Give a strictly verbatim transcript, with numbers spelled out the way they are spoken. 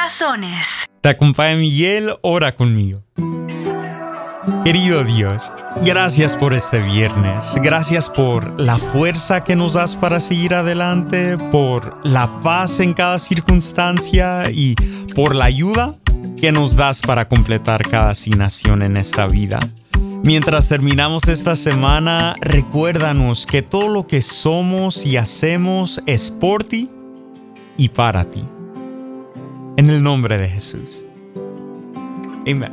corazones. Te acompaña Miguel, ora conmigo. Querido Dios, gracias por este viernes, gracias por la fuerza que nos das para seguir adelante, por la paz en cada circunstancia y por la ayuda que nos das para completar cada asignación en esta vida. Mientras terminamos esta semana, recuérdanos que todo lo que somos y hacemos es por ti y para ti. En el nombre de Jesús. Amén.